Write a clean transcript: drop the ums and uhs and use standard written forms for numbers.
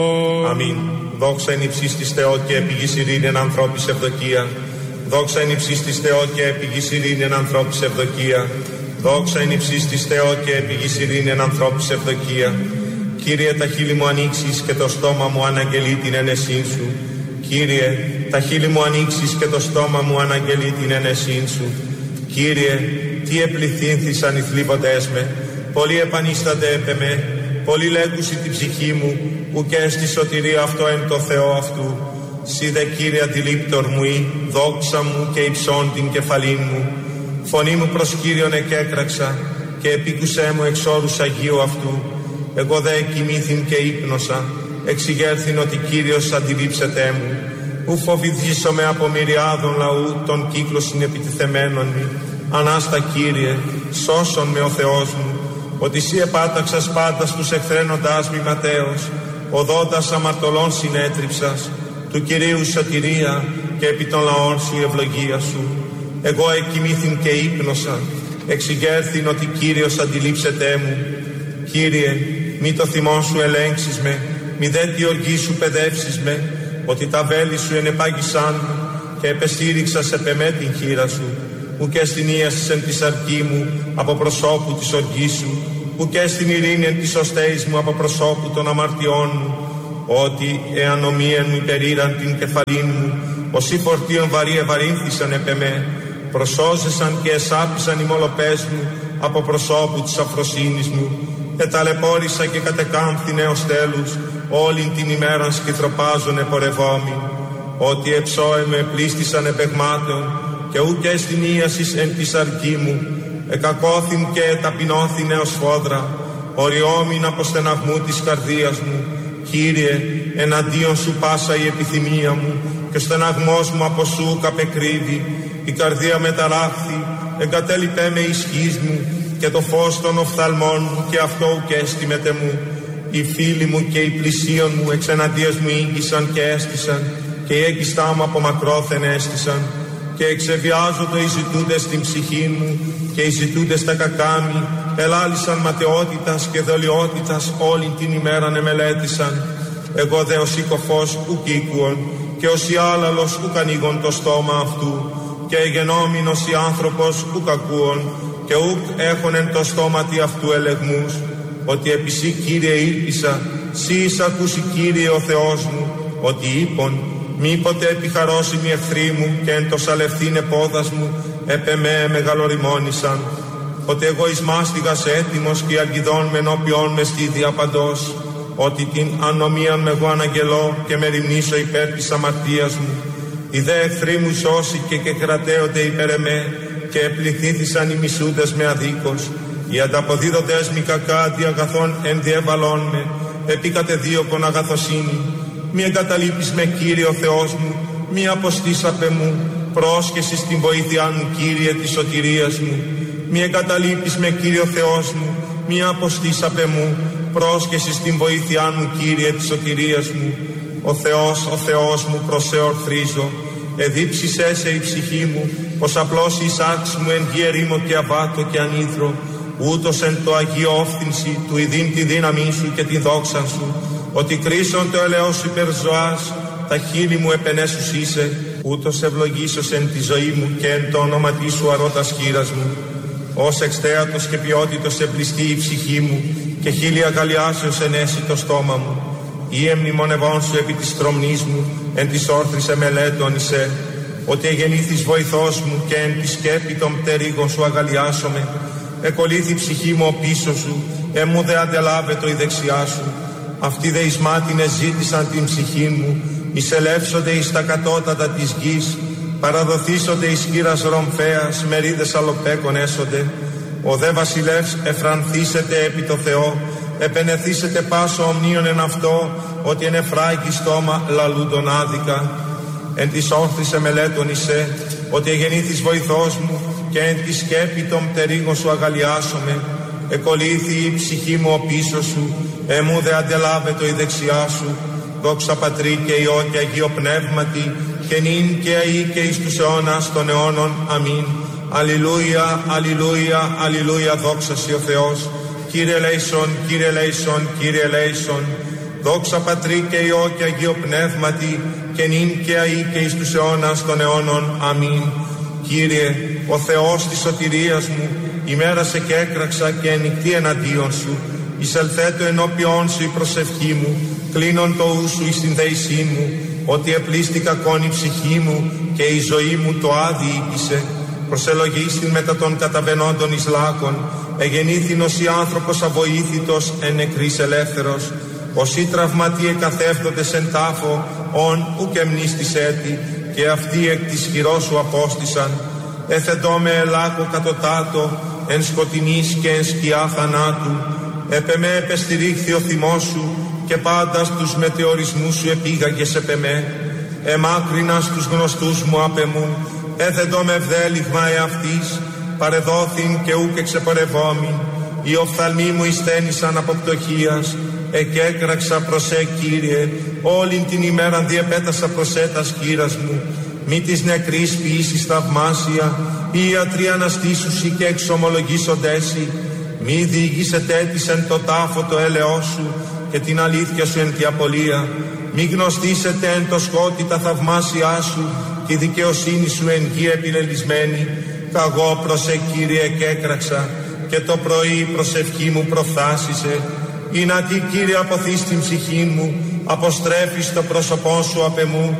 Αμήν. Δόξα εν υψής της Θεό και επιγής ειρήνην ανθρώπης ευδοκία. Δόξα εν υψής της Θεό και επιγής ειρήνην ανθρώπης ευδοκία. Δόξα εν υψής της Θεό και επιγής ειρήνην ανθρώπης ευδοκία. Κύριε, τα χείλη μου ανοίξεις και το στόμα μου αναγγελεί την ένεσήν σου. Κύριε, τα χείλη μου ανοίξεις και το στόμα μου αναγγελεί την ένεσήν σου. Κύριε, τι επληθύνθησαν οι θλίβοντές με, πολλοί επανίστανται έπε με, πολλοί λέγουσι την ψυχή μου, ουκ έστι σωτηρία αυτό εν το Θεό αυτού. Σύ δε Κύριε αντιλήπτορ μου ή, δόξα μου και υψών την κεφαλήν μου. Φωνή μου προς Κύριον εκέκραξα και επίκουσέ μου εξ όρους Αγίου αυτού. Εγώ δε κοιμήθην και ύπνοσα, εξηγέρθην ότι Κύριος αντιλήψετέ μου. Ου φοβηθήσομαι από μυριάδων λαού των κύκλωσιν επιτιθεμένων μη. Ανάστα Κύριε, σώσον με ο Θεός μου, ότι Σύ επάταξας πάντα στους εχθρένοντάς μη ματέως, οδόντας αμαρτωλών συνέτριψας, του Κυρίου σωτηρία και επί των λαών σου η ευλογία σου. Εγώ εκοιμήθην και ύπνοσα, εξηγέρθην ότι Κύριος αντιλήψετέ μου. Κύριε, μη το θυμό σου ελέγξεις με, μη δε τη οργή σου παιδεύσεις με, ότι τα βέλη σου ενεπάγησαν μου και επεστήριξας επ' εμέ την χείρα σου. Ουκ στην ίασης εν τη αρκή μου από προσώπου της οργής σου, ουκ στην ειρήνη εν της οστέης μου από προσώπου των αμαρτιών μου, ότι εάν ομοίαν μου υπερήραν την κεφαλήν μου, όσοι φορτίων βαρύ ευαρύνθησαν επ' εμέ, προσώζεσαν και εσάπησαν οι μολοπές μου από προσώπου της αφροσύνης μου, εταλαιπώρησα και κατεκάμφθη έως τέλους, όλην την ημέραν σκυθροπάζων επορευόμοι, ότι εψώε με πλήστησαν επεγμάτων, και ούτε στην ίασης εν της αρκή μου, εκακώθην και ταπεινώθην έως φόδρα, οριόμην από στεναγμού της καρδίας μου. Κύριε, εναντίον σου πάσα η επιθυμία μου, και ο στεναγμός μου από σου καπεκρύβει. Η καρδία μεταράχθη, εγκατέλειπέ με ισχύς μου, και το φως των οφθαλμών μου, και αυτό ουκέστημετε μου. Οι φίλοι μου και οι πλησίον μου εξ εναντίας μου ήγγισαν και έστησαν, και οι έγκιστά μου από μακρόθεν έστησαν. Και εξεβιάζονται οι ζητούντες στην ψυχή μου, και οι ζητούντες τα κακάμι, ελάλησαν ματαιότητας και δολιότητας όλη την ημέραν εμελέτησαν. Εγώ δε ως οικοφός ουκ οίκουον, και ως η άλαλος ουκ ανοίγον το στόμα αυτού, και εγενόμην ως η άνθρωπος ουκ ακούον, και ουκ έχον εν το στόματι αυτού ελεγμούς, ότι επί Σύ Κύριε ήλπισα, Σύ εις ακούσει Κύριε ο Θεός μου, ότι είπον, μήποτε επιχαρώσιμοι εχθροί μου και εν το σαλευθύνε πόδας μου επ' εμέ μεγαλοριμόνησαν, ότι εγώ εις μάστιγας έτοιμος και αλγιδών με ενώπιόν με στη διαπαντός, ότι την ανομίαν με εγώ αναγγελώ και με ρημνήσω υπέρ της αμαρτίας μου. Οι δε εχθροί μου σώσει και κρατέονται υπέρ εμέ, και επληθήθησαν οι μισούντες με αδίκως. Οι ανταποδίδοντες μη κακά αντί αγαθών ενδιέβαλόν με, επί κατεδίωκον αγαθοσύνη. Μη εγκαταλείπεις με Κύριε ο Θεός μου, μη αποστήσαπε μου, πρόσχεση στην βοήθειά μου Κύριε της σωτηρίας μου. Μη εγκαταλείπεις με Κύριε ο Θεός μου, μη αποστήσαπε μου, πρόσχεση στην βοήθειά μου Κύριε της σωτηρίας μου. Ο Θεός μου προς σε ορθρίζω, εδίψησέ σε η ψυχή μου, πως απλώς η σάρξ μου εν γη ερήμο και αβάτω και ανήθρο, ούτως εν το Αγίο όφθυνση του ειδήν τη δύναμή σου και τη δόξα σου, ότι κρίσον το ελαιός σου υπερζωάς, τα χείλη μου επενέσους είσαι, ούτως ευλογήσος εν τη ζωή μου και εν το όνοματί σου αρώτας χείρας μου. Ως εξτέατος και ποιότητος εμπλιστεί η ψυχή μου, και χείλη αγαλιάσεως ενέσει το στόμα μου. Ή εμνημονευών σου επί της τρομνής μου, εν της όρθρης εμελέτων εισέ, ότι εγεννήθης βοηθός μου και εν τη σκέπη των πτερίγων σου αγαλιάσομαι. Εκολήθη ψυχή μου ο πίσω σου, εμού δε αντελάβετο η δεξιά σου. Αυτοί δε εις μάτινες ζήτησαν την ψυχή μου, εισελεύσονται εις τα κατώτατα της γης, παραδοθήσονται εις χείρας ρομφέας, μερίδες αλοπέκων έσονται. Ο δε βασιλεύς εφρανθήσεται επί το Θεό, επενεθήσετε πάσο ομνίων εν αυτό, ότι εν εφράγει στόμα λαλούντον άδικα. Εν της όρθρης εμελέτων εισέ, ότι εγεννήθης βοηθός μου, και εν τη σκέπη των πτερίγων σου αγαλιάσομαι. Εκολήθη η ψυχή μου ο πίσω σου, εμού δε αντελάβετο η δεξιά σου. Δόξα Πατρί και Υιό και Αγίο Πνεύματι, και νυν και αεί και εις τους αιώνας των αιώνων. Αμήν. Αλληλούια, αλληλούια, αλληλούια, δόξα Σοι ο Θεός. Κύριε ελέησον, Κύριε ελέησον, Κύριε ελέησον. Δόξα Πατρί και Υιό και Αγίο Πνεύματι, και νυν και αεί και εις τους αιώνας των αιώνων. Αμήν. Κύριε, ο Θεός της σωτηρίας μου, ημέρασε και έκραξα και ενικτή εναντίον σου. Εισελθέτω ενώπιόν σου η προσευχή μου, κλείνον το ου σου εις την δεησή μου, ότι επλήστη κακόν η ψυχή μου και η ζωή μου το άδει ήκησε. Προσελογίστην μετά των καταβαινόντων εις λάκων, εγεννήθην ως η άνθρωπος αβοήθητος εν νεκρής ελεύθερος. Όσοι τραυματίε εκαθεύδοντες εν τάφο, ον ουκ εμνίστης έτη, και αυτοί εκ της χειρός σου απόστησαν. Εφεντώ με ελάκο κατωτάτο, εν σκοτεινής και εν σκιά θανάτου. Επ' εμέ επεστηρίχθη ο θυμός σου, και πάντα στους μετεωρισμούς σου επήγαγες επ' εμέ. Εμάκρυνας τους γνωστούς μου απ' εμού, έθετο με ευδέλιγμα εαυτής, παρεδόθην και ούκ εξεπορευόμην. Οι οφθαλμοί μου εισθένησαν από πτωχίας, εκέκραξα προς Κύριε, όλην την ημέραν διεπέτασα προς τας χείρας μου. Μη της νεκρής ποιήσεις θαυμάσια, οι ιατροί αναστήσουσι και εξομολογήσοντέσι. Μη διηγήσετε έτησεν το τάφο το έλεος σου και την αλήθεια σου εν τη απολία. Μη γνωστήσετε εν το σκότι τα θαυμάσια σου και η δικαιοσύνη σου εν γη επιλελισμένη. Καγώ προς Κύριε εκέκραξα, και το πρωί η προσευχή μου προφθάσισε. Ή να τι, Κύριε, αποθείς την ψυχή μου, αποστρέφεις το πρόσωπό σου απ' εμού,